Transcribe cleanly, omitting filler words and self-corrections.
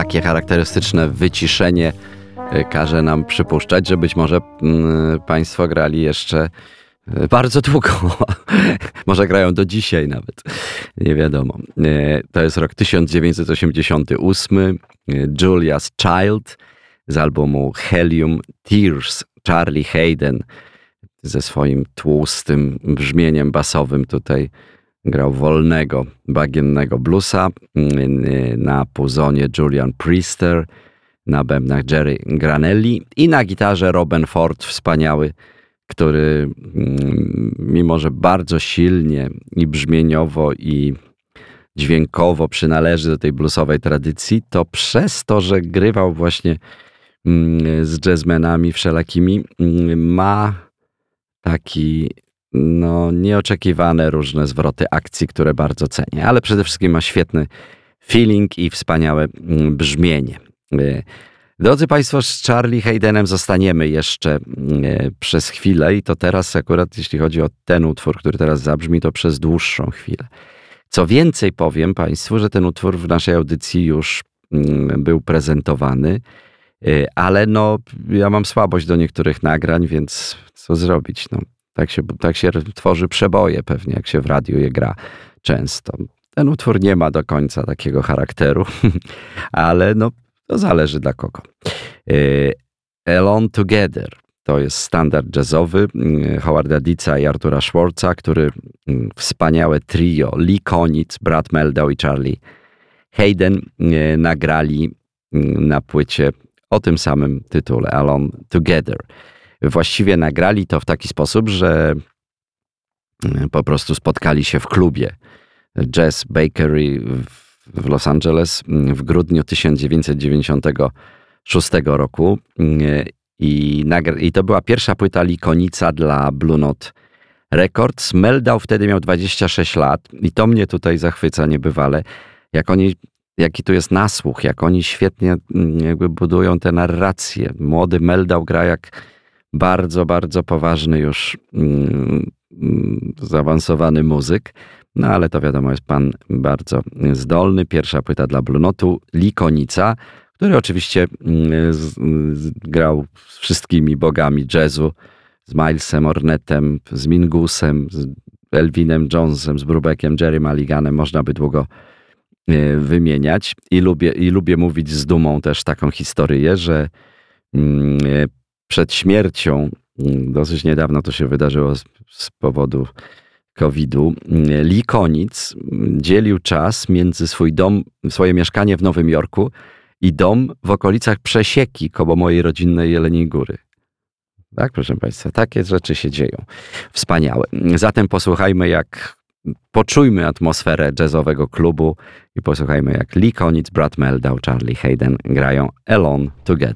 takie charakterystyczne wyciszenie każe nam przypuszczać, że być może Państwo grali jeszcze bardzo długo. Może grają do dzisiaj nawet. Nie wiadomo. To jest rok 1988. Julia's Child z albumu Helium Tears. Charlie Haden ze swoim tłustym brzmieniem basowym tutaj grał wolnego, bagiennego bluesa. Na puzonie Julian Priester, na bębnach Jerry Granelli i na gitarze Robin Ford, wspaniały, który mimo że bardzo silnie i brzmieniowo i dźwiękowo przynależy do tej bluesowej tradycji, to przez to, że grywał właśnie z jazzmenami wszelakimi, ma taki nieoczekiwane różne zwroty akcji, które bardzo cenię, ale przede wszystkim ma świetny feeling i wspaniałe brzmienie. Drodzy Państwo, z Charlie Hadenem zostaniemy jeszcze przez chwilę i to teraz akurat, jeśli chodzi o ten utwór, który teraz zabrzmi, to przez dłuższą chwilę. Co więcej, powiem Państwu, że ten utwór w naszej audycji już był prezentowany, ale ja mam słabość do niektórych nagrań, więc co zrobić? Tak się tworzy przeboje pewnie, jak się w radiu je gra często. Ten utwór nie ma do końca takiego charakteru, ale to zależy dla kogo. Alone Together to jest standard jazzowy Howarda Dietza i Artura Schwartza, który wspaniałe trio Lee Konitz, Brad Mehldau i Charlie Haden nagrali na płycie o tym samym tytule, Alone Together. Właściwie nagrali to w taki sposób, że po prostu spotkali się w klubie Jazz Bakery w Los Angeles w grudniu 1996 roku i to była pierwsza płyta Lee Konitza dla Blue Note Records. Mehldau wtedy miał 26 lat i to mnie tutaj zachwyca niebywale, jaki tu jest nasłuch, jak oni świetnie jakby budują te narracje. Młody Mehldau gra jak bardzo, bardzo poważny już zaawansowany muzyk. Ale to wiadomo, jest pan bardzo zdolny. Pierwsza płyta dla Blue Note'u Lee Konitza, który oczywiście grał z wszystkimi bogami jazzu, z Milesem Ornettem, z Mingusem, z Elvinem Jonesem, z Brubeckiem, Jerry Mulliganem. Można by długo wymieniać. I lubię mówić z dumą też taką historię, że przed śmiercią, dosyć niedawno to się wydarzyło z powodu COVID-u, Lee Konitz dzielił czas między swoje mieszkanie w Nowym Jorku i dom w okolicach Przesieki koło mojej rodzinnej Jeleniej Góry. Tak, proszę Państwa, takie rzeczy się dzieją. Wspaniałe. Zatem poczujmy atmosferę jazzowego klubu i posłuchajmy, jak Lee Konitz, Brad Mehldau, Charlie Haden grają Alone Together.